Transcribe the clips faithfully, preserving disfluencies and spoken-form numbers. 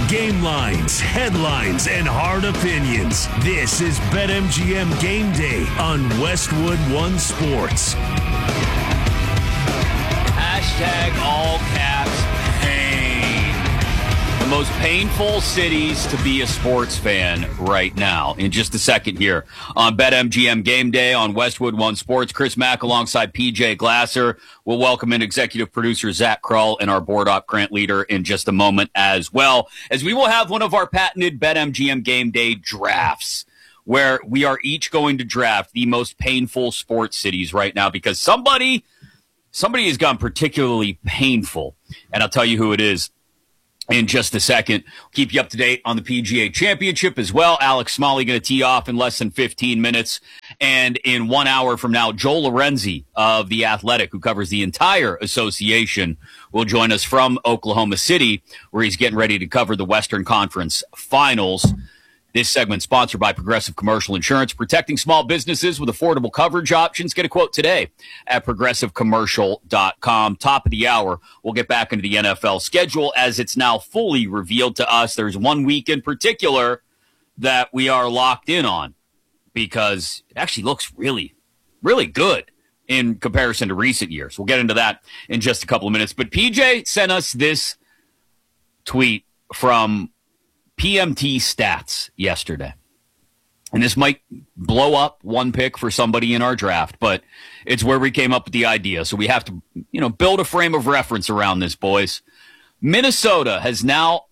Game lines, headlines, and hard opinions. This is BetMGM Game Day on Westwood One Sports. Hashtag all caps pain. The most painful cities to be a sports fan right now. In just a second here on BetMGM Game Day on Westwood One Sports. Chris Mack alongside P J Glasser. We'll welcome in executive producer Zach Krull and our board op Grant Leader in just a moment as well, as we will have one of our patented BetMGM Game Day drafts, where we are each going to draft the most painful sports cities right now, because somebody somebody has gone particularly painful, and I'll tell you who it is in just a second. We'll keep you up to date on the P G A Championship as well. Alex Smalley going to tee off in less than fifteen minutes. And in one hour from now, Joel Lorenzi of The Athletic, who covers the entire association, will join us from Oklahoma City, where he's getting ready to cover the Western Conference Finals. This segment sponsored by Progressive Commercial Insurance, protecting small businesses with affordable coverage options. Get a quote today at progressive commercial dot com. Top of the hour, we'll get back into the N F L schedule as it's now fully revealed to us. There's one week in particular that we are locked in on because it actually looks really, really good in comparison to recent years. We'll get into that in just a couple of minutes. But P J sent us this tweet from P M T Stats yesterday. And this might blow up one pick for somebody in our draft, but it's where we came up with the idea. So we have to, you know, build a frame of reference around this, boys. Minnesota has now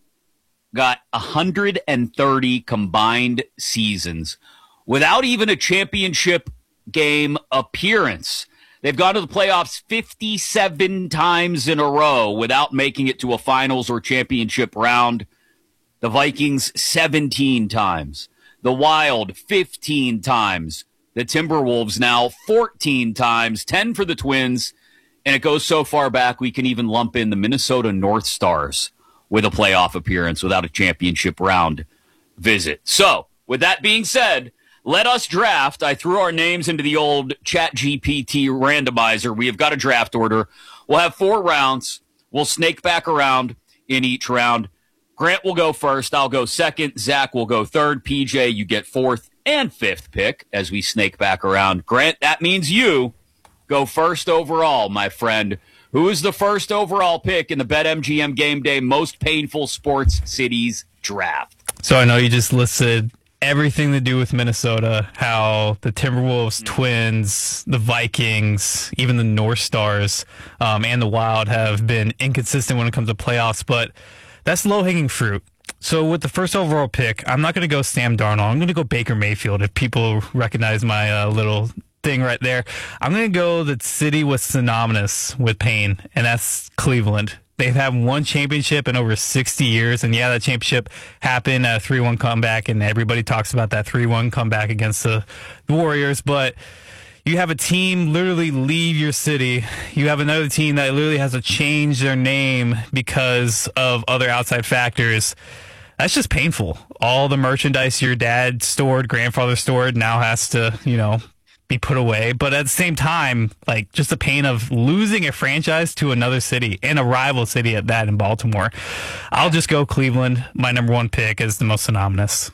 got one hundred thirty combined seasons without even a championship game appearance. They've gone to the playoffs fifty-seven times in a row without making it to a finals or championship round. The Vikings, seventeen times. The Wild, fifteen times. The Timberwolves now fourteen times, ten for the Twins. And it goes so far back, we can even lump in the Minnesota North Stars with a playoff appearance without a championship round visit. So, with that being said, let us draft. I threw our names into the old Chat G P T randomizer. We have got a draft order. We'll have four rounds. We'll snake back around in each round. Grant will go first. I'll go second. Zach will go third. P J, you get fourth and fifth pick as we snake back around. Grant, that means you go first overall, my friend. Who is the first overall pick in the BetMGM Game Day Most Painful Sports Cities draft? So I know you just listed everything to do with Minnesota, how the Timberwolves, Twins, the Vikings, even the North Stars, um, and the Wild have been inconsistent when it comes to playoffs, but that's low-hanging fruit. So with the first overall pick, I'm not going to go Sam Darnold. I'm going to go Baker Mayfield, if people recognize my uh, little thing right there. I'm going to go the city was synonymous with pain, and that's Cleveland. They've had one championship in over sixty years, and yeah, that championship happened at a three one comeback, and everybody talks about that three one comeback against the, the Warriors, but you have a team literally leave your city. You have another team that literally has to change their name because of other outside factors. That's just painful. All the merchandise your dad stored, grandfather stored, now has to, you know, be put away. But at the same time, like, just the pain of losing a franchise to another city and a rival city at that in Baltimore. I'll just go Cleveland. My number one pick is the most synonymous.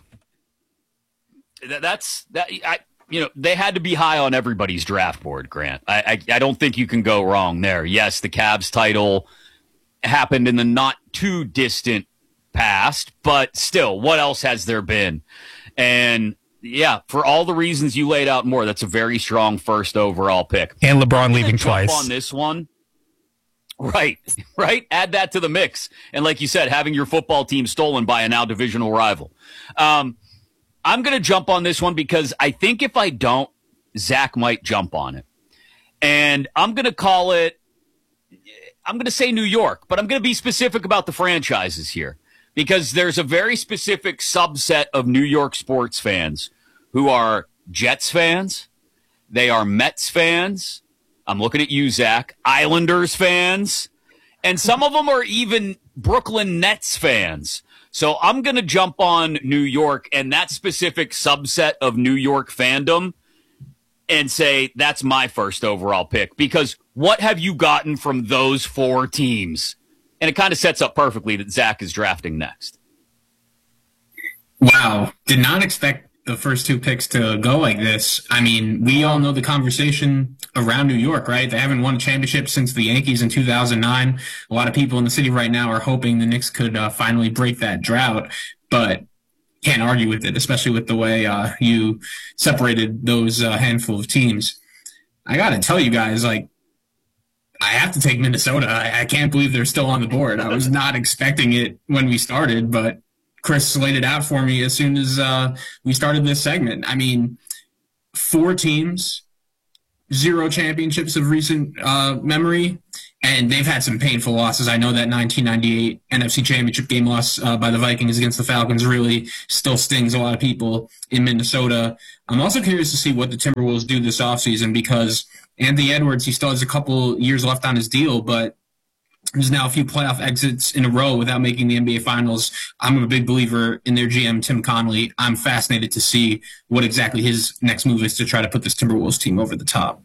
That's that. I. You know, they had to be high on everybody's draft board, Grant. I, I I don't think you can go wrong there. Yes, the Cavs title happened in the not too distant past, but still, what else has there been? And yeah, for all the reasons you laid out more, that's a very strong first overall pick. And LeBron leaving twice. On this one. Right, right. Add that to the mix. And like you said, having your football team stolen by a now divisional rival. Um, I'm going to jump on this one because I think if I don't, Zach might jump on it. And I'm going to call it, I'm going to say New York, but I'm going to be specific about the franchises here because there's a very specific subset of New York sports fans who are Jets fans. They are Mets fans. I'm looking at you, Zach. Islanders fans. And some of them are even Brooklyn Nets fans. So I'm going to jump on New York and that specific subset of New York fandom and say that's my first overall pick because what have you gotten from those four teams? And it kind of sets up perfectly that Zach is drafting next. Wow. Did not expect the first two picks to go like this. I mean, we all know the conversation around New York, right? They haven't won a championship since the Yankees in two thousand nine. A lot of people in the city right now are hoping the Knicks could uh, finally break that drought, but can't argue with it, especially with the way uh, you separated those uh, handful of teams. I got to tell you guys, like, I have to take Minnesota. I, I can't believe they're still on the board. I was not expecting it when we started, but Chris laid it out for me as soon as uh, we started this segment. I mean, four teams, zero championships of recent uh, memory, and they've had some painful losses. I know that nineteen ninety-eight N F C Championship game loss uh, by the Vikings against the Falcons really still stings a lot of people in Minnesota. I'm also curious to see what the Timberwolves do this offseason because Anthony Edwards, he still has a couple years left on his deal, but there's now a few playoff exits in a row without making the N B A Finals. I'm a big believer in their G M, Tim Connolly. I'm fascinated to see what exactly his next move is to try to put this Timberwolves team over the top.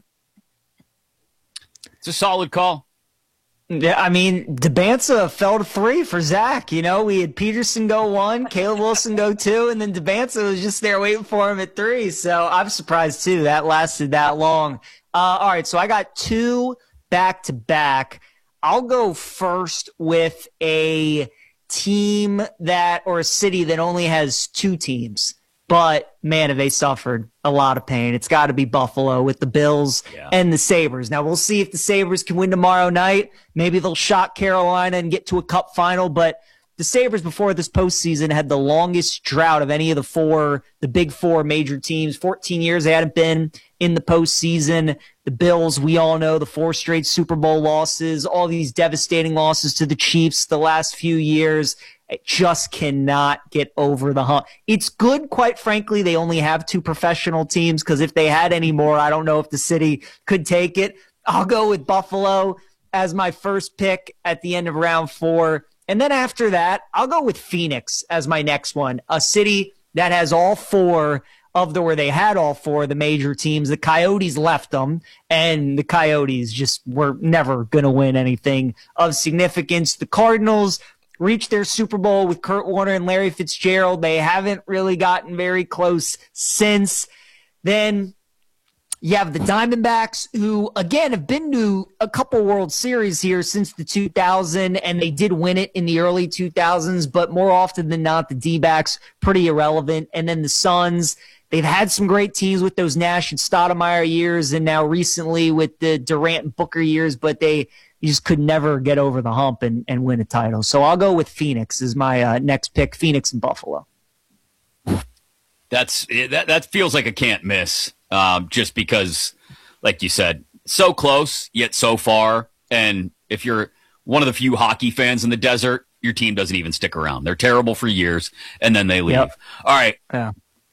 It's a solid call. Yeah, I mean, DeBanza fell to three for Zach. You know, we had Peterson go one, Caleb Wilson go two, and then DeBanza was just there waiting for him at three. So I'm surprised, too, that lasted that long. Uh, all right, so I got two back-to-back. I'll go first with a team that, or a city that only has two teams. But, man, have they suffered a lot of pain. It's got to be Buffalo with the Bills yeah. and the Sabres. Now, we'll see if the Sabres can win tomorrow night. Maybe they'll shock Carolina and get to a cup final. But the Sabres, before this postseason, had the longest drought of any of the four, the big four major teams. fourteen years they hadn't been in the postseason. The Bills, we all know, the four straight Super Bowl losses, all these devastating losses to the Chiefs the last few years. It just cannot get over the hump. It's good, quite frankly, they only have two professional teams because if they had any more, I don't know if the city could take it. I'll go with Buffalo as my first pick at the end of round four. And then after that, I'll go with Phoenix as my next one, a city that has all four of the, where they had all four of the major teams. The Coyotes left them, and the Coyotes just were never going to win anything of significance. The Cardinals reached their Super Bowl with Kurt Warner and Larry Fitzgerald. They haven't really gotten very close since. Then you have the Diamondbacks, who, again, have been to a couple World Series here since the two thousand, and they did win it in the early two thousands, but more often than not, the D-backs, pretty irrelevant. And then the Suns, they've had some great teams with those Nash and Stoudemire years, and now recently with the Durant and Booker years, but they you just could never get over the hump and, and win a title. So I'll go with Phoenix as my uh, next pick, Phoenix and Buffalo. That's that. That feels like a can't miss, um, just because, like you said, so close yet so far. And if you're one of the few hockey fans in the desert, your team doesn't even stick around. They're terrible for years, and then they leave. Yep. All right, yeah.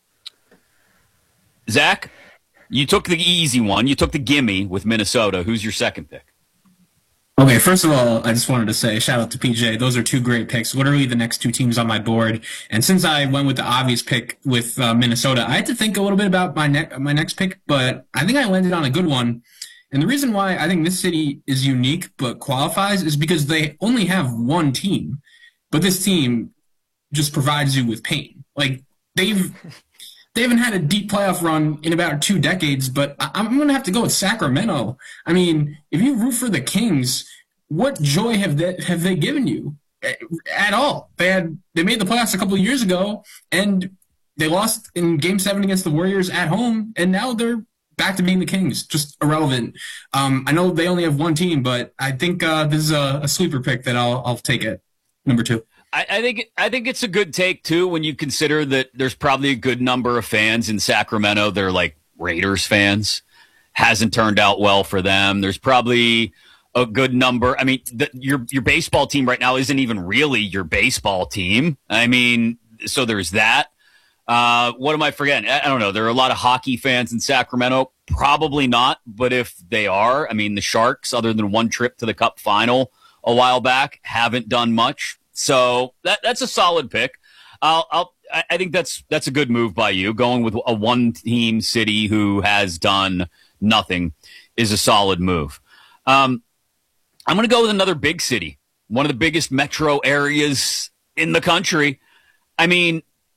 Zach, you took the easy one. You took the gimme with Minnesota. Who's your second pick? Okay, first of all, I just wanted to say shout out to P J. Those are two great picks, literally the next two teams on my board. And since I went with the obvious pick with uh, Minnesota, I had to think a little bit about my, ne- my next pick, but I think I landed on a good one. And the reason why I think this city is unique but qualifies is because they only have one team, but this team just provides you with pain. Like, they've... They haven't had a deep playoff run in about two decades, but I'm going to have to go with Sacramento. I mean, if you root for the Kings, what joy have they, have they given you at all? They had they made the playoffs a couple of years ago, and they lost in Game seven against the Warriors at home, and now they're back to being the Kings. Just irrelevant. Um, I know they only have one team, but I think uh, this is a, a sleeper pick that I'll I'll take it. Number two. I, I think I think it's a good take, too, when you consider that there's probably a good number of fans in Sacramento. They're like Raiders fans. Hasn't turned out well for them. There's probably a good number. I mean, the, your your baseball team right now isn't even really your baseball team. I mean, so there's that. Uh, what am I forgetting? I, I don't know. There are a lot of hockey fans in Sacramento. Probably not. But if they are, I mean, the Sharks, other than one trip to the Cup final a while back, haven't done much. So that that's a solid pick. I'll, I'll, I think that's that's a good move by you. Going with a one-team city who has done nothing is a solid move. Um, I'm going to go with another big city, one of the biggest metro areas in the country. I mean,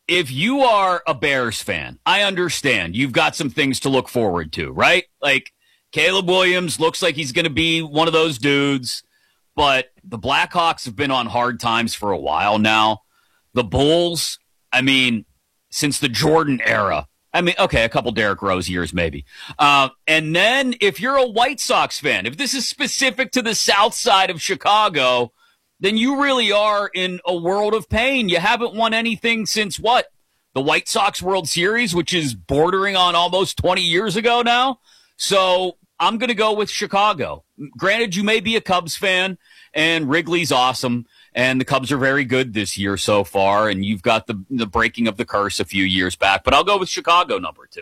if you are a Bears fan, I understand you've got some things to look forward to, right? Like Caleb Williams looks like he's going to be one of those dudes, but the Blackhawks have been on hard times for a while now. The Bulls, I mean, since the Jordan era, I mean, okay, a couple Derrick Rose years maybe. Uh, and then if you're a White Sox fan, if this is specific to the south side of Chicago, then you really are in a world of pain. You haven't won anything since what? The White Sox World Series, which is bordering on almost twenty years ago now. So I'm going to go with Chicago. Granted, you may be a Cubs fan, and Wrigley's awesome, and the Cubs are very good this year so far, and you've got the, the breaking of the curse a few years back. But I'll go with Chicago number two.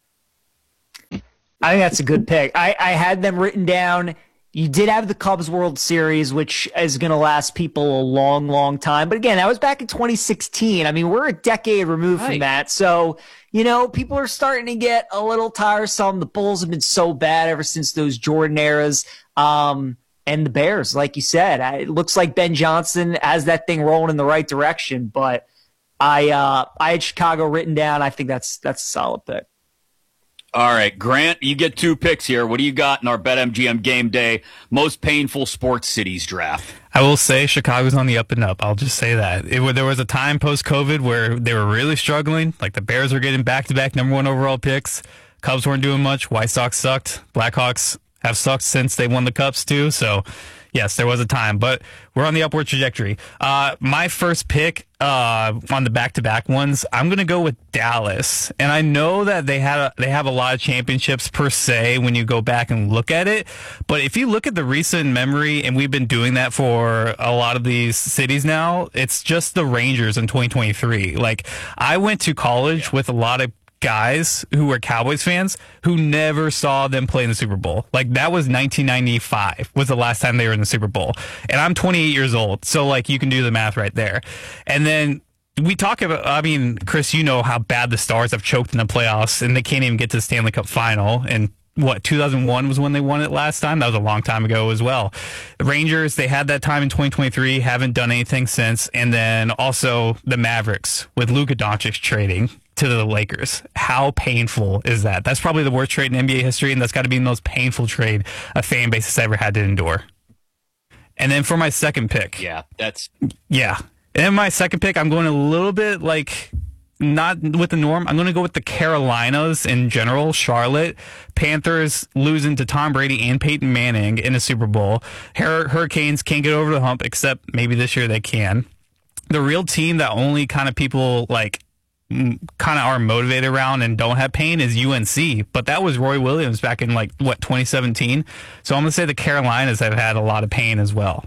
I think that's a good pick. I, I had them written down. You did have the Cubs World Series, which is going to last people a long, long time. But again, that was back in twenty sixteen. I mean, we're a decade removed Right. from that. So, you know, people are starting to get a little tiresome. The Bulls have been so bad ever since those Jordan eras. Um, and the Bears, like you said, I, it looks like Ben Johnson has that thing rolling in the right direction. But I, uh, I had Chicago written down. I think that's that's a solid pick. All right, Grant, you get two picks here. What do you got in our BetMGM Game Day most painful sports cities draft? I will say Chicago's on the up and up. I'll just say that. It, there was a time post-COVID where they were really struggling. Like the Bears were getting back-to-back number one overall picks. Cubs weren't doing much. White Sox sucked. Blackhawks have sucked since they won the Cups too. So, yes, there was a time. But we're on the upward trajectory. Uh, my first pick uh, on the back-to-back ones, I'm going to go with Dallas. And I know that they had a, they have a lot of championships per se when you go back and look at it. But if you look at the recent memory, and we've been doing that for a lot of these cities now, it's just the Rangers in twenty twenty-three. Like, I went to college with a lot of guys who were Cowboys fans who never saw them play in the Super Bowl. Like that was nineteen ninety-five was the last time they were in the Super Bowl. And I'm twenty-eight years old. So like you can do the math right there. And then we talk about, I mean, Chris, you know how bad the Stars have choked in the playoffs and they can't even get to the Stanley Cup final. And what, two thousand one was when they won it last time? That was a long time ago as well. The Rangers, they had that time in twenty twenty-three, haven't done anything since. And then also the Mavericks with Luka Doncic trading to the Lakers. How painful is that? That's probably the worst trade in N B A history, and that's got to be the most painful trade a fan base has ever had to endure. And then for my second pick. Yeah, that's... Yeah. And then my second pick, I'm going a little bit like... not with the norm. I'm going to go with the Carolinas in general. Charlotte Panthers losing to Tom Brady and Peyton Manning in a Super Bowl. Hur- Hurricanes can't get over the hump, except maybe this year they can. The real team that only kind of people like m- kind of are motivated around and don't have pain is U N C. But that was Roy Williams back in like, what, twenty seventeen? So I'm going to say the Carolinas have had a lot of pain as well.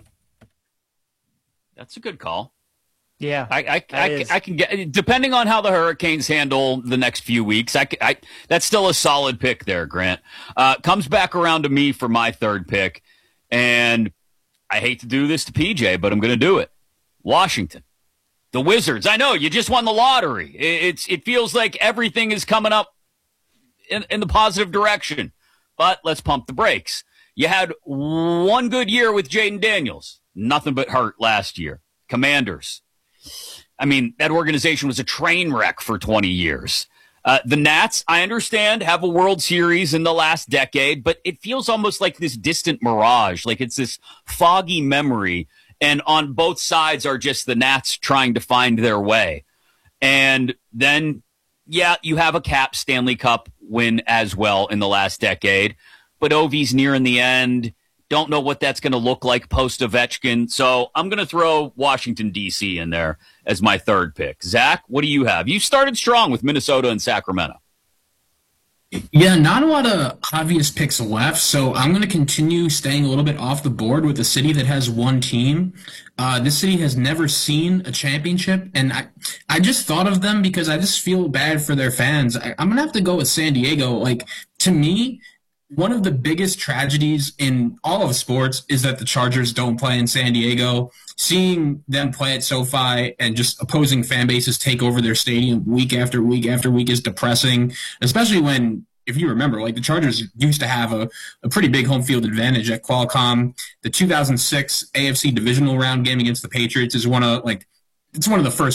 That's a good call. Yeah, I I, I, I can get, depending on how the Hurricanes handle the next few weeks, I, I that's still a solid pick there, Grant. Uh, comes back around to me for my third pick, and I hate to do this to P J, but I'm going to do it. Washington, the Wizards. I know you just won the lottery. It, it's it feels like everything is coming up in, in the positive direction, but let's pump the brakes. You had one good year with Jaden Daniels, nothing but hurt last year. Commanders. I mean, that organization was a train wreck for twenty years. Uh, the Nats, I understand, have a World Series in the last decade, but it feels almost like this distant mirage, like it's this foggy memory, and on both sides are just the Nats trying to find their way. And then, yeah, you have a Cap Stanley Cup win as well in the last decade, but Ovi's nearing the end. Don't know what that's going to look like post-Ovechkin. So I'm going to throw Washington, D C in there as my third pick. Zach, what do you have? You started strong with Minnesota and Sacramento. Yeah, not a lot of obvious picks left, so I'm going to continue staying a little bit off the board with a city that has one team. Uh, this city has never seen a championship, and I, I just thought of them because I just feel bad for their fans. I, I'm going to have to go with San Diego. Like, to me, one of the biggest tragedies in all of sports is that the Chargers don't play in San Diego. Seeing them play at SoFi and just opposing fan bases take over their stadium week after week after week is depressing, especially when, if you remember, like the Chargers used to have a, a pretty big home field advantage at Qualcomm. The two thousand six A F C divisional round game against the Patriots is one of like it's one of the first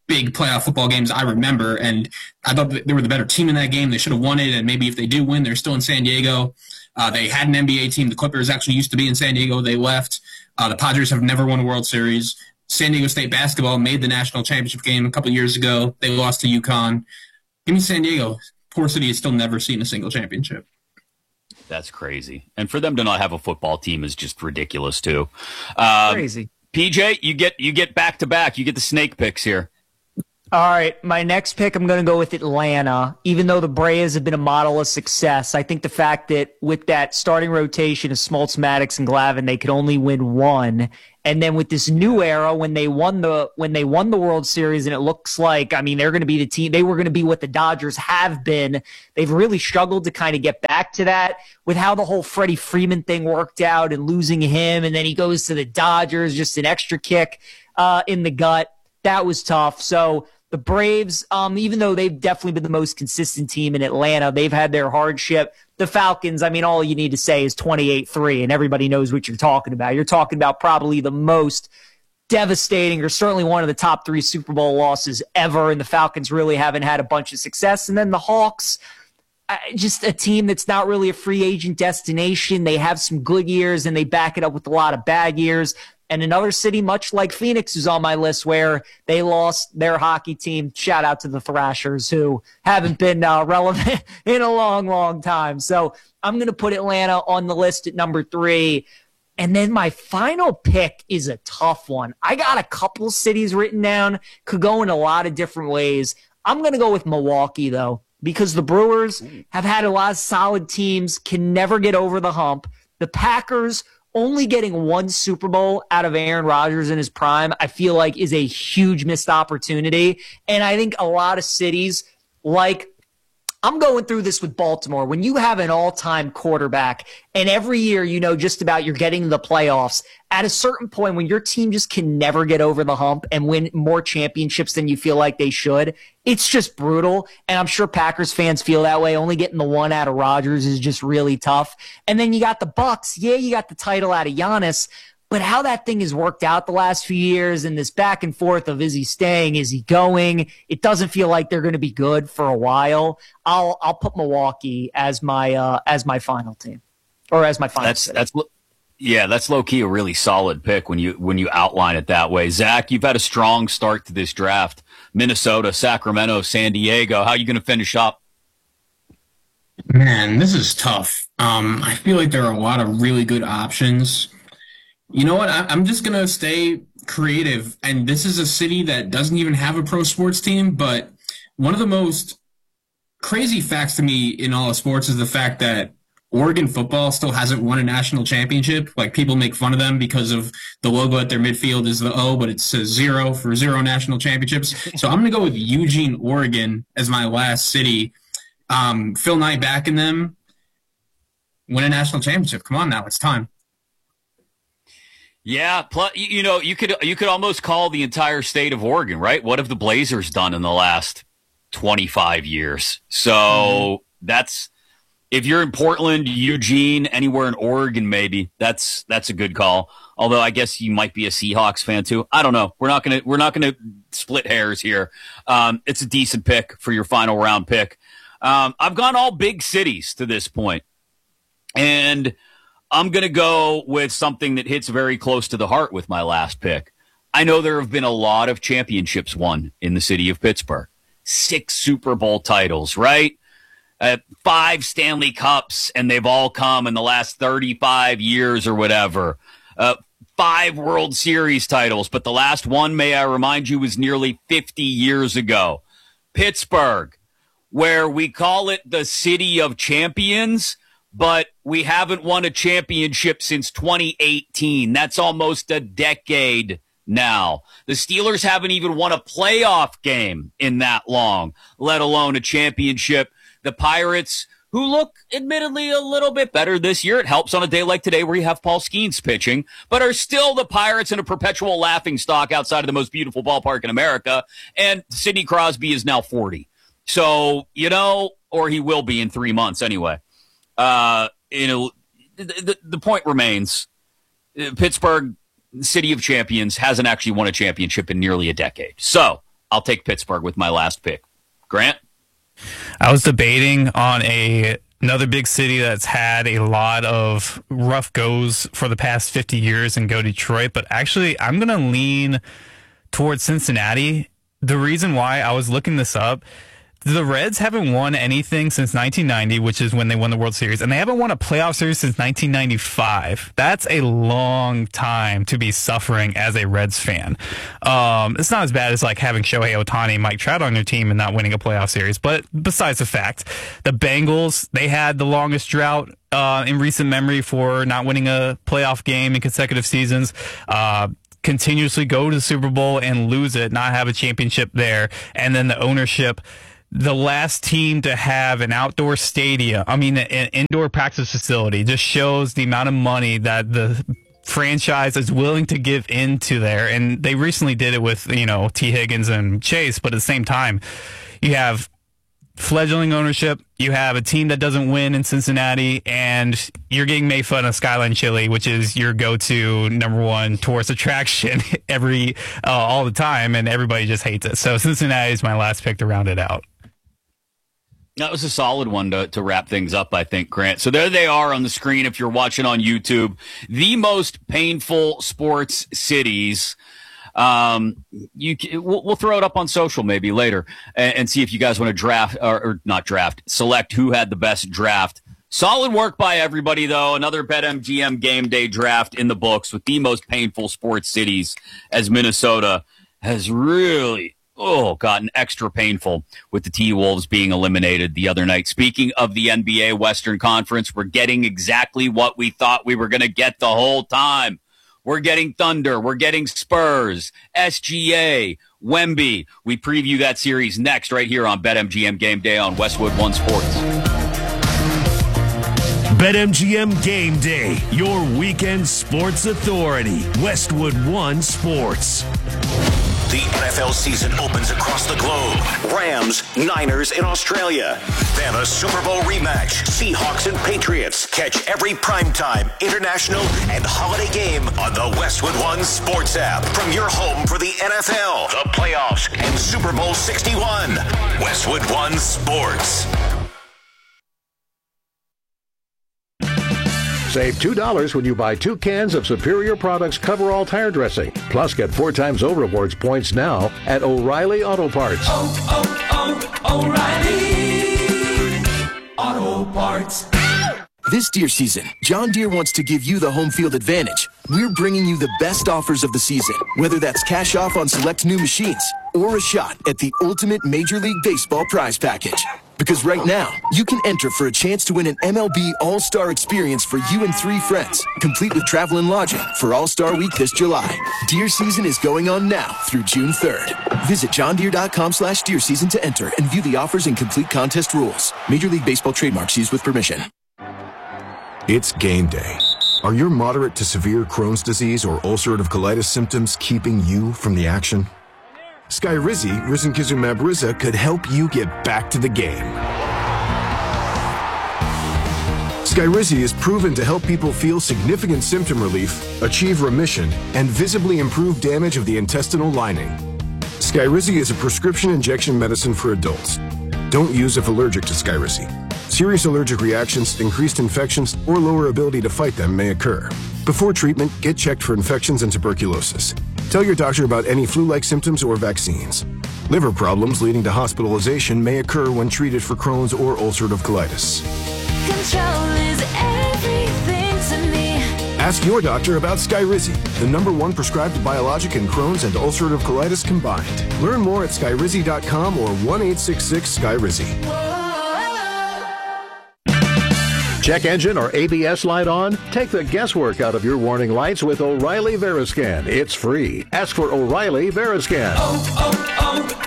big playoff football games I remember, and I thought they were the better team in that game. They should have won it, and maybe if they do win, they're still in San Diego. Uh, they had an N B A team. The Clippers actually used to be in San Diego. They left. Uh, the Padres have never won a World Series. San Diego State basketball made the national championship game a couple years ago. They lost to UConn. Give me San Diego. Poor city has still never seen a single championship. That's crazy. And for them to not have a football team is just ridiculous, too. Um, Crazy. P J, you get you get back to back. You get the snake picks here. All right, my next pick, I'm going to go with Atlanta. Even though the Braves have been a model of success, I think the fact that with that starting rotation of Smoltz, Maddox, and Glavine, they could only win one. And then with this new era, when they won the when they won the World Series, and it looks like, I mean, they're going to be the team. They were going to be what the Dodgers have been. They've really struggled to kind of get back to that with how the whole Freddie Freeman thing worked out and losing him, and then he goes to the Dodgers, just an extra kick uh, in the gut. That was tough. So the Braves, um, even though they've definitely been the most consistent team in Atlanta, they've had their hardship. The Falcons, I mean, all you need to say is twenty-eight three, and everybody knows what you're talking about. You're talking about probably the most devastating, or certainly one of the top three Super Bowl losses ever, and the Falcons really haven't had a bunch of success. And then the Hawks, uh, just a team that's not really a free agent destination. They have some good years, and they back it up with a lot of bad years. And another city, much like Phoenix, is on my list, where they lost their hockey team. Shout out to the Thrashers, who haven't been uh, relevant in a long, long time. So I'm going to put Atlanta on the list at number three. And then my final pick is a tough one. I got a couple cities written down, could go in a lot of different ways. I'm going to go with Milwaukee, though, because the Brewers have had a lot of solid teams, can never get over the hump. The Packers, only getting one Super Bowl out of Aaron Rodgers in his prime, I feel like is a huge missed opportunity. And I think a lot of cities, like, I'm going through this with Baltimore. When you have an all-time quarterback, and every year you know just about you're getting the playoffs, at a certain point when your team just can never get over the hump and win more championships than you feel like they should, it's just brutal. And I'm sure Packers fans feel that way. Only getting the one out of Rodgers is just really tough. And then you got the Bucks. Yeah, you got the title out of Giannis. But how that thing has worked out the last few years, and this back and forth of is he staying, is he going, it doesn't feel like they're going to be good for a while. I'll I'll put Milwaukee as my uh, as my final team, or as my final. That's city. that's yeah, that's low key a really solid pick when you when you outline it that way. Zach, you've had a strong start to this draft. Minnesota, Sacramento, San Diego. How are you going to finish up? Man, this is tough. Um, I feel like there are a lot of really good options. You know what? I, I'm just going to stay creative. And this is a city that doesn't even have a pro sports team. But one of the most crazy facts to me in all of sports is the fact that Oregon football still hasn't won a national championship. Like, people make fun of them because of the logo at their midfield is the O, but it says zero for zero national championships. So I'm going to go with Eugene, Oregon as my last city. Um, Phil Knight backing them. Win a national championship. Come on now. It's time. Yeah, plus, you know, you could you could almost call the entire state of Oregon, right? What have the Blazers done in the last twenty-five years? So mm-hmm. that's, if you're in Portland, Eugene, anywhere in Oregon, maybe that's that's a good call. Although I guess you might be a Seahawks fan too. I don't know. We're not gonna we're not gonna split hairs here. Um, it's a decent pick for your final round pick. Um, I've gone all big cities to this point, and I'm going to go with something that hits very close to the heart with my last pick. I know there have been a lot of championships won in the city of Pittsburgh. Six Super Bowl titles, right? Uh, five Stanley Cups, and they've all come in the last thirty-five years or whatever. Uh, five World Series titles, but the last one, may I remind you, was nearly fifty years ago. Pittsburgh, where we call it the city of champions, but we haven't won a championship since twenty eighteen. That's almost a decade now. The Steelers haven't even won a playoff game in that long, let alone a championship. The Pirates, who look admittedly a little bit better this year, it helps on a day like today where you have Paul Skeens pitching, but are still the Pirates in a perpetual laughingstock outside of the most beautiful ballpark in America. And Sidney Crosby is now forty. So, you know, or he will be in three months anyway. Uh, you know, the, the, the point remains, Pittsburgh, city of champions, hasn't actually won a championship in nearly a decade. So I'll take Pittsburgh with my last pick. Grant? I was debating on a another big city that's had a lot of rough goes for the past fifty years and go Detroit, but actually I'm going to lean towards Cincinnati. The reason why, I was looking this up, the Reds haven't won anything since nineteen ninety, which is when they won the World Series, and they haven't won a playoff series since nineteen ninety-five. That's a long time to be suffering as a Reds fan. Um, it's not as bad as like having Shohei Ohtani, Mike Trout on your team and not winning a playoff series. But besides the fact, the Bengals, they had the longest drought uh, in recent memory for not winning a playoff game in consecutive seasons. Uh, continuously go to the Super Bowl and lose it, not have a championship there, and then the ownership, the last team to have an outdoor stadium, I mean, an indoor practice facility, just shows the amount of money that the franchise is willing to give into there. And they recently did it with, you know, T. Higgins and Chase, but at the same time, you have fledgling ownership, you have a team that doesn't win in Cincinnati, and you're getting made fun of Skyline Chili, which is your go-to number one tourist attraction every uh, all the time, and everybody just hates it. So Cincinnati is my last pick to round it out. That was a solid one to, to wrap things up, I think, Grant. So there they are on the screen if you're watching on YouTube. The most painful sports cities. Um, you we'll, we'll throw it up on social maybe later and, and see if you guys want to draft or, or not draft, select who had the best draft. Solid work by everybody, though. Another BetMGM Game Day draft in the books with the most painful sports cities, as Minnesota has really oh, gotten extra painful with the T-Wolves being eliminated the other night. Speaking of the N B A Western Conference, we're getting exactly what we thought we were going to get the whole time. We're getting Thunder. We're getting Spurs, S G A, Wemby. We preview that series next right here on BetMGM Game Day on Westwood One Sports. BetMGM Game Day, your weekend sports authority. Westwood One Sports. The N F L season opens across the globe. Rams, Niners in Australia. Then a Super Bowl rematch. Seahawks and Patriots. Catch every primetime, international, and holiday game on the Westwood One Sports app. From your home for the N F L, the playoffs, and Super Bowl sixty-one. Westwood One Sports. Save two dollars when you buy two cans of Superior Products Coverall Tire Dressing. Plus, get four times O Rewards points now at O'Reilly Auto Parts. Oh, oh, oh, O'Reilly Auto Parts. This deer season, John Deere wants to give you the home field advantage. We're bringing you the best offers of the season, whether that's cash off on select new machines or a shot at the ultimate Major League Baseball prize package. Because right now, you can enter for a chance to win an M L B All-Star experience for you and three friends, complete with travel and lodging for All-Star Week this July. Deer season is going on now through June third. Visit johndeere.com slash deer season to enter and view the offers and complete contest rules. Major League Baseball trademarks used with permission. It's game day. Are your moderate to severe Crohn's disease or ulcerative colitis symptoms keeping you from the action? Skyrizi, risankizumab Riza, could help you get back to the game. Skyrizi is proven to help people feel significant symptom relief, achieve remission, and visibly improve damage of the intestinal lining. Skyrizi is a prescription injection medicine for adults. Don't use if allergic to Skyrizi. Serious allergic reactions, increased infections, or lower ability to fight them may occur. Before treatment, get checked for infections and tuberculosis. Tell your doctor about any flu-like symptoms or vaccines. Liver problems leading to hospitalization may occur when treated for Crohn's or ulcerative colitis. Control is everything to me. Ask your doctor about Skyrizi, the number one prescribed biologic in Crohn's and ulcerative colitis combined. Learn more at skyrizi dot com or one eight six six Skyrizi. Check engine or A B S light on? Take the guesswork out of your warning lights with O'Reilly Veriscan. It's free. Ask for O'Reilly Veriscan. Oh,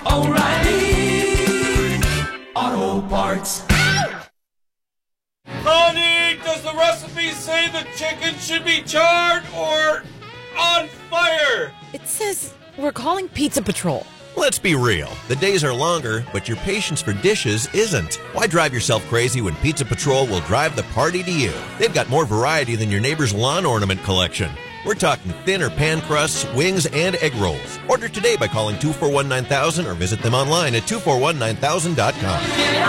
oh, oh, O'Reilly Auto Parts. Honey, does the recipe say the chicken should be charred or on fire? It says we're calling Pizza Patrol. Let's be real. The days are longer, but your patience for dishes isn't. Why drive yourself crazy when Pizza Patrol will drive the party to you? They've got more variety than your neighbor's lawn ornament collection. We're talking thin or pan crusts, wings, and egg rolls. Order today by calling two four one nine thousand or visit them online at two four one nine thousand dot com.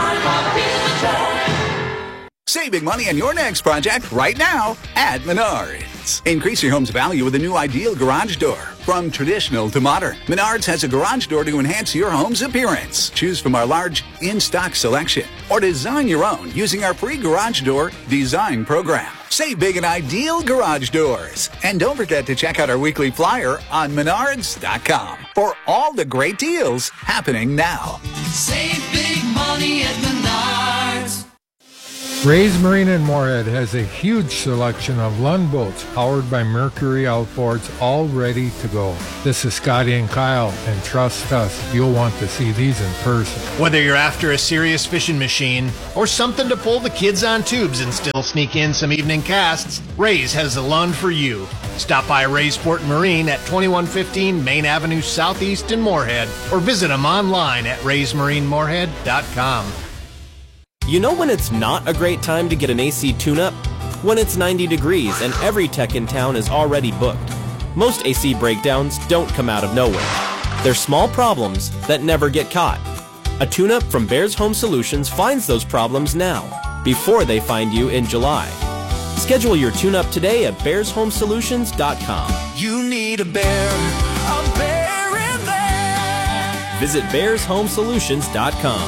Save big money on your next project right now at Menards. Increase your home's value with a new ideal garage door. From traditional to modern, Menards has a garage door to enhance your home's appearance. Choose from our large in-stock selection or design your own using our free garage door design program. Save big on ideal garage doors. And don't forget to check out our weekly flyer on menards dot com for all the great deals happening now. Save big money at Menards. Ray's Marine in Moorhead has a huge selection of Lund boats powered by Mercury outboards, all ready to go. This is Scotty and Kyle, and trust us, you'll want to see these in person. Whether you're after a serious fishing machine or something to pull the kids on tubes and still sneak in some evening casts, Ray's has the Lund for you. Stop by Ray's Port Marine at twenty-one fifteen Main Avenue Southeast in Moorhead or visit them online at rays marine moorhead dot com. You know when it's not a great time to get an A C tune-up? When it's ninety degrees and every tech in town is already booked. Most A C breakdowns don't come out of nowhere. They're small problems that never get caught. A tune-up from Bears Home Solutions finds those problems now, before they find you in July. Schedule your tune-up today at bears home solutions dot com. You need a bear, a bear in there. Visit bears home solutions dot com.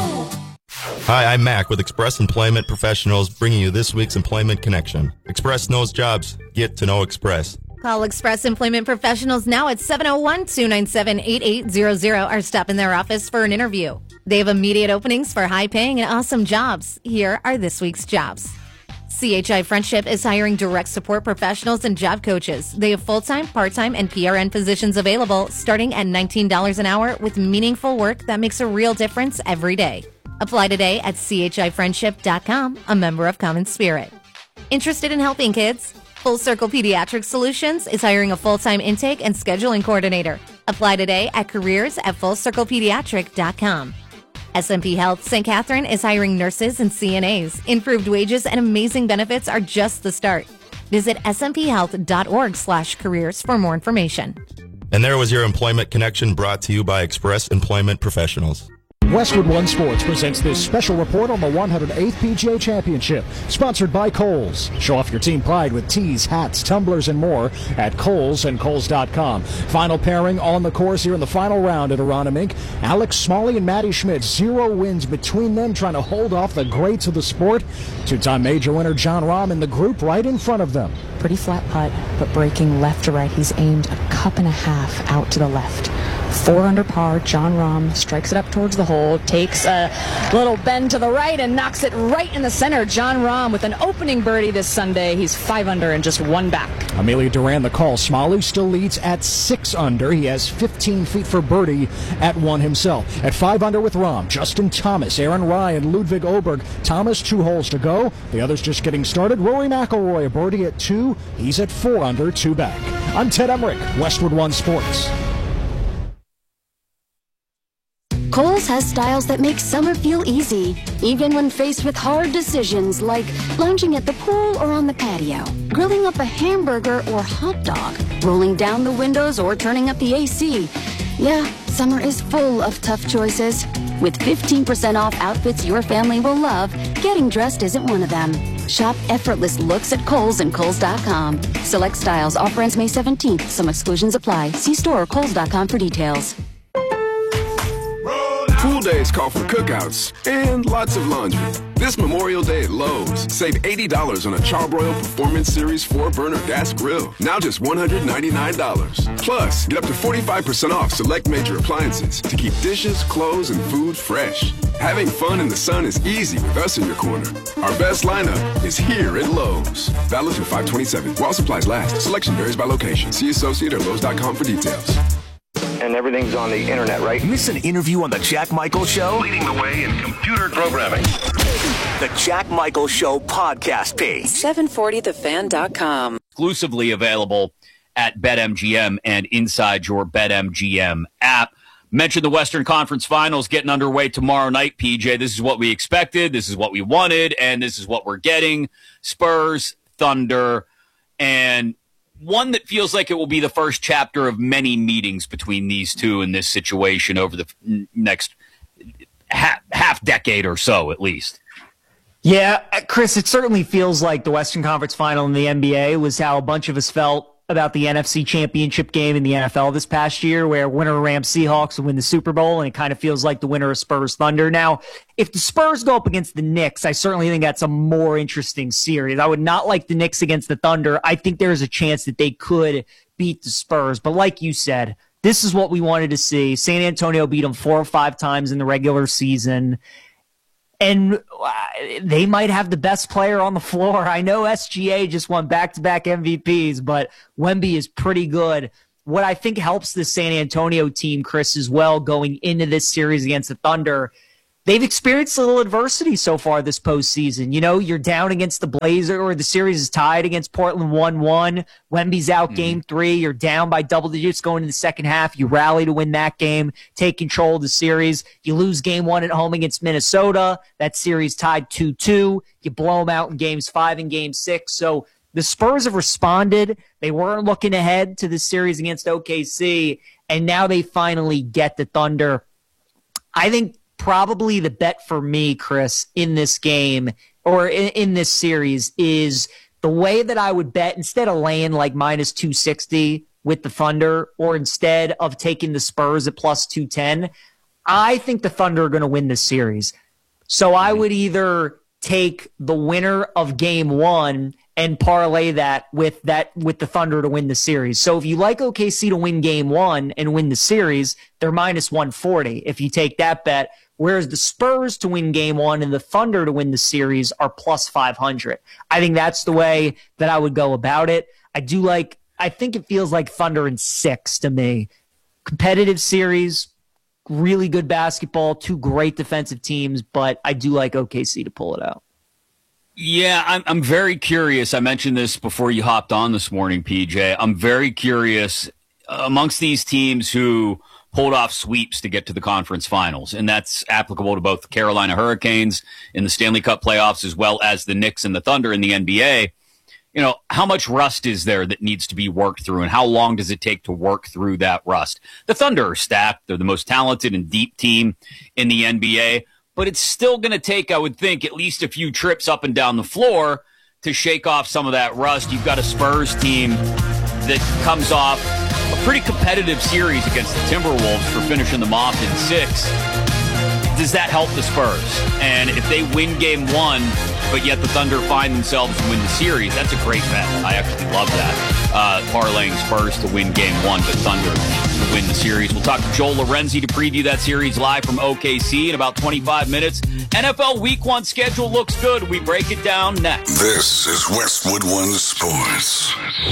Hi, I'm Mac with Express Employment Professionals, bringing you this week's Employment Connection. Express knows jobs. Get to know Express. Call Express Employment Professionals now at seven oh one, two nine seven, eight eight zero zero or stop in their office for an interview. They have immediate openings for high-paying and awesome jobs. Here are this week's jobs. C H I Friendship is hiring direct support professionals and job coaches. They have full-time, part-time, and P R N positions available starting at nineteen dollars an hour with meaningful work that makes a real difference every day. Apply today at c h i friendship dot com, a member of Common Spirit. Interested in helping kids? Full Circle Pediatric Solutions is hiring a full-time intake and scheduling coordinator. Apply today at careers at full circle pediatric dot com. S and P Health Saint Catherine is hiring nurses and C N As. Improved wages and amazing benefits are just the start. Visit s m p health dot org slash careers for more information. And there was your Employment Connection brought to you by Express Employment Professionals. Westwood One Sports presents this special report on the one hundred eighth P G A Championship, sponsored by Kohl's. Show off your team pride with tees, hats, tumblers, and more at Kohl's and Kohl's dot com. Final pairing on the course here in the final round at Aronimink. Alex Smalley and Matty Schmidt, zero wins between them, trying to hold off the greats of the sport. Two-time major winner Jon Rahm in the group right in front of them. Pretty flat putt, but breaking left to right. He's aimed a cup and a half out to the left. Four under par, Jon Rahm strikes it up towards the hole, takes a little bend to the right and knocks it right in the center. Jon Rahm with an opening birdie this Sunday. He's five under and just one back. Amelia Duran the call. Smalley still leads at six under. He has fifteen feet for birdie at one himself. At five under with Rahm, Justin Thomas, Aaron Ryan, Ludwig Oberg. Thomas, two holes to go. The others just getting started. Rory McIlroy, a birdie at two. He's at four under, two back. I'm Ted Emmerich, Westwood One Sports. Kohl's has styles that make summer feel easy, even when faced with hard decisions like lounging at the pool or on the patio, grilling up a hamburger or hot dog, rolling down the windows or turning up the A C. Yeah, summer is full of tough choices. With fifteen percent off outfits your family will love, getting dressed isn't one of them. Shop effortless looks at Kohl's and Kohl's dot com. Select styles. Offer ends May seventeenth. Some exclusions apply. See store or Kohl's dot com for details. Pool days call for cookouts and lots of laundry. This Memorial Day at Lowe's, save eighty dollars on a Charbroil Performance Series four burner gas grill. Now just one hundred ninety-nine dollars. Plus, get up to forty-five percent off select major appliances to keep dishes, clothes, and food fresh. Having fun in the sun is easy with us in your corner. Our best lineup is here at Lowe's. Valid through five twenty-seven. While supplies last, selection varies by location. See associate or Lowe's dot com for details. And everything's on the internet, right? Miss an interview on The Jack Michael Show? Leading the way in computer programming. The Jack Michael Show podcast page. seven forty the fan dot com. Exclusively available at BetMGM and inside your BetMGM app. Mentioned the Western Conference Finals getting underway tomorrow night, P J. This is what we expected. This is what we wanted. And this is what we're getting. Spurs, Thunder, and one that feels like it will be the first chapter of many meetings between these two in this situation over the next half, half decade or so, at least. Yeah, Chris, it certainly feels like the Western Conference Final in the N B A was how a bunch of us felt about the N F C Championship game in the N F L this past year, where winner Rams Seahawks will win the Super Bowl, and it kind of feels like the winner of Spurs Thunder. Now, if the Spurs go up against the Knicks, I certainly think that's a more interesting series. I would not like the Knicks against the Thunder. I think there's a chance that they could beat the Spurs. But like you said, this is what we wanted to see. San Antonio beat them four or five times in the regular season. And they might have the best player on the floor. I know S G A just won back-to-back M V Ps, but Wemby is pretty good. What I think helps the San Antonio team, Chris, as well, going into this series against the Thunder, they've experienced a little adversity so far this postseason. You know, you're down against the Blazers, or the series is tied against Portland one one. Wemby's out mm-hmm. game three. You're down by double digits going into the second half. You rally to win that game, take control of the series. You lose game one at home against Minnesota. That series tied two two. You blow them out in games five and game six. So the Spurs have responded. They weren't looking ahead to the series against O K C, and now they finally get the Thunder. I think probably the bet for me, Chris, in this game or in, in this series is the way that I would bet, instead of laying like minus two sixty with the Thunder, or instead of taking the Spurs at plus two ten, I think the Thunder are going to win this series. So I would either take the winner of game one and parlay that with that with the Thunder to win the series. So if you like O K C to win game one and win the series, they're minus one forty if you take that bet. Whereas the Spurs to win game one and the Thunder to win the series are plus five hundred. I think that's the way that I would go about it. I do like, I think it feels like Thunder in six to me. Competitive series, really good basketball, two great defensive teams, but I do like O K C to pull it out. Yeah, I'm, I'm very curious. I mentioned this before you hopped on this morning, P J. I'm very curious amongst these teams who pulled off sweeps to get to the conference finals, and that's applicable to both the Carolina Hurricanes in the Stanley Cup playoffs as well as the Knicks and the Thunder in the N B A. You know, how much rust is there that needs to be worked through, and how long does it take to work through that rust? The Thunder are stacked. They're the most talented and deep team in the N B A, but it's still going to take, I would think, at least a few trips up and down the floor to shake off some of that rust. You've got a Spurs team that comes off a pretty competitive series against the Timberwolves for finishing them off in six. Does that help the Spurs? And if they win game one, but yet the Thunder find themselves to win the series, that's a great bet. I actually love that. Uh, parlaying Spurs to win game one, but Thunder to win the series. We'll talk to Joel Lorenzi to preview that series live from O K C in about twenty-five minutes. N F L Week one schedule looks good. We break it down next. This is Westwood One Sports.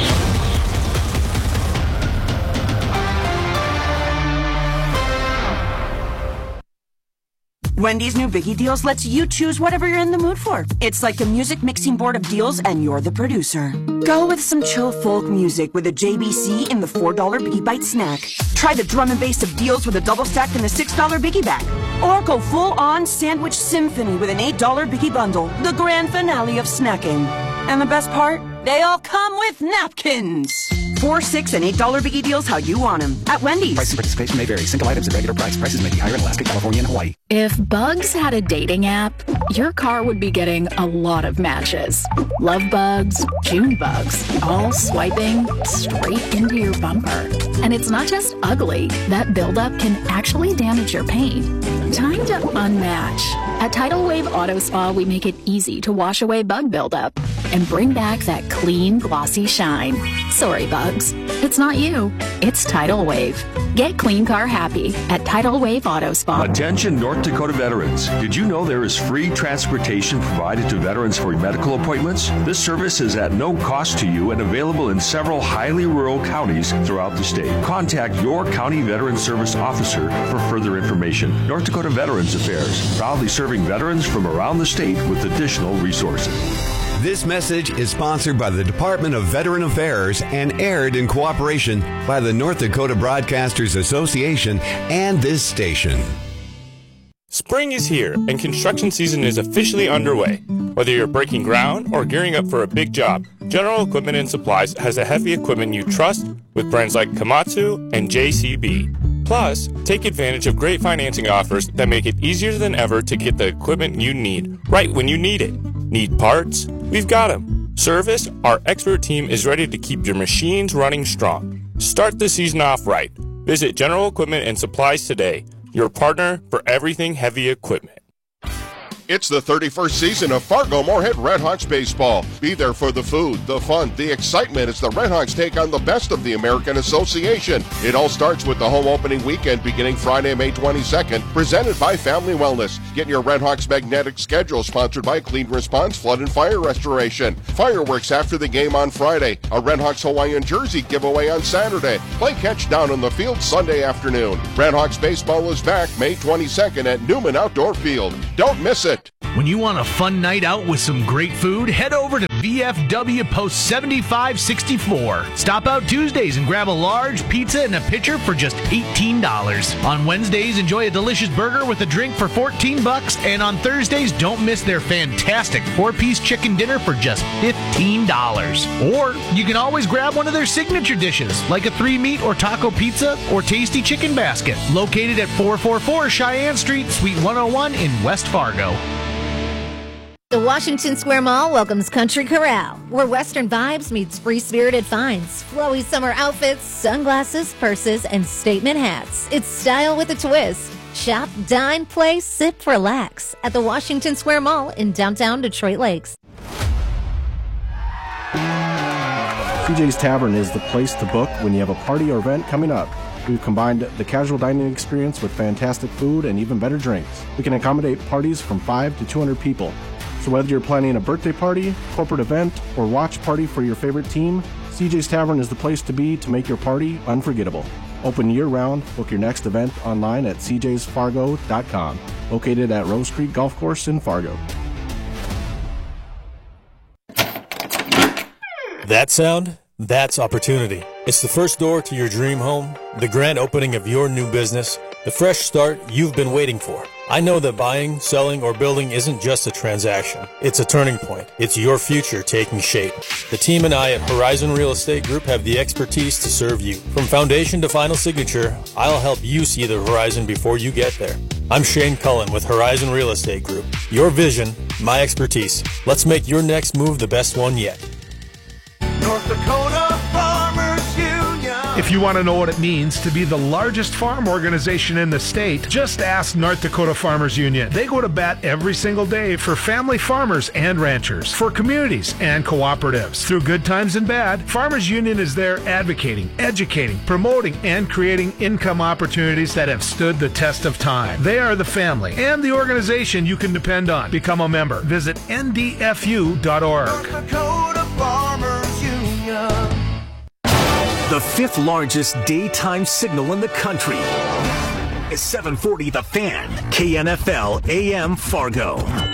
Wendy's new Biggie Deals lets you choose whatever you're in the mood for. It's like a music mixing board of deals, and you're the producer. Go with some chill folk music with a J B C in the four dollar Biggie Bite snack. Try the drum and bass of deals with a double stack in the six dollar Biggie bag. Or go full-on sandwich symphony with an eight dollar Biggie bundle, the grand finale of snacking. And the best part? They all come with napkins. Four, six, and eight dollar Biggie Deals how you want them at Wendy's. Price and participation may vary. Single items at regular price. Prices may be higher in Alaska, California, and Hawaii. If Bugs had a dating app, your car would be getting a lot of matches. Love bugs, June bugs, all swiping straight into your bumper. And it's not just ugly. That buildup can actually damage your paint. Time to unmatch. At Tidal Wave Auto Spa, we make it easy to wash away bug buildup and bring back that clean, glossy shine. Sorry, bugs. It's not you. It's Tidal Wave. Get clean car happy at Tidal Wave Auto Spa. Attention North Dakota veterans. Did you know there is free transportation provided to veterans for medical appointments? This service is at no cost to you and available in several highly rural counties throughout the state. Contact your county veteran service officer for further information. North Dakota Veterans Affairs, proudly serving veterans from around the state with additional resources. This message is sponsored by the Department of Veteran Affairs and aired in cooperation by the North Dakota Broadcasters Association and this station. Spring is here and construction season is officially underway. Whether you're breaking ground or gearing up for a big job, General Equipment and Supplies has the heavy equipment you trust with brands like Komatsu and J C B. Plus, take advantage of great financing offers that make it easier than ever to get the equipment you need right when you need it. Need parts? We've got them. Service? Our expert team is ready to keep your machines running strong. Start the season off right. Visit General Equipment and Supplies today, your partner for everything heavy equipment. It's the thirty-first season of Fargo-Moorhead Redhawks baseball. Be there for the food, the fun, the excitement as the Redhawks take on the best of the American Association. It all starts with the home opening weekend beginning Friday, May twenty-second, presented by Family Wellness. Get your Redhawks magnetic schedule sponsored by Clean Response Flood and Fire Restoration. Fireworks after the game on Friday. A Redhawks Hawaiian jersey giveaway on Saturday. Play catch down on the field Sunday afternoon. Redhawks baseball is back May twenty-second at Newman Outdoor Field. Don't miss it. When you want a fun night out with some great food, head over to V F W Post seventy-five sixty-four. Stop out Tuesdays and grab a large pizza and a pitcher for just eighteen dollars. On Wednesdays, enjoy a delicious burger with a drink for fourteen bucks, and on Thursdays, don't miss their fantastic four-piece chicken dinner for just fifteen dollars. Or you can always grab one of their signature dishes, like a three-meat or taco pizza or tasty chicken basket, located at four forty-four Cheyenne Street, Suite one oh one in West Fargo. The Washington Square Mall welcomes Country Corral, where Western vibes meets free-spirited finds, flowy summer outfits, sunglasses, purses, and statement hats. It's style with a twist. Shop, dine, play, sip, relax at the Washington Square Mall in downtown Detroit Lakes. C J's Tavern is the place to book when you have a party or event coming up. We've combined the casual dining experience with fantastic food and even better drinks. We can accommodate parties from five to two hundred people. So whether you're planning a birthday party, corporate event, or watch party for your favorite team, C J's Tavern is the place to be to make your party unforgettable. Open year-round, book your next event online at c j's fargo dot com, located at Rose Creek Golf Course in Fargo. That sound? That's opportunity. It's the first door to your dream home, the grand opening of your new business, the fresh start you've been waiting for. I know that buying, selling, or building isn't just a transaction. It's a turning point. It's your future taking shape. The team and I at Horizon Real Estate Group have the expertise to serve you. From foundation to final signature, I'll help you see the horizon before you get there. I'm Shane Cullen with Horizon Real Estate Group. Your vision, my expertise. Let's make your next move the best one yet. North Dakota Farmers Union. If you want to know what it means to be the largest farm organization in the state, just ask North Dakota Farmers Union. They go to bat every single day for family farmers and ranchers, for communities and cooperatives. Through good times and bad, Farmers Union is there advocating, educating, promoting, and creating income opportunities that have stood the test of time. They are the family and the organization you can depend on. Become a member. Visit N D F U dot org. North Dakota Farmers Union. The fifth largest daytime signal in the country is seven forty The Fan, K N F L A M Fargo.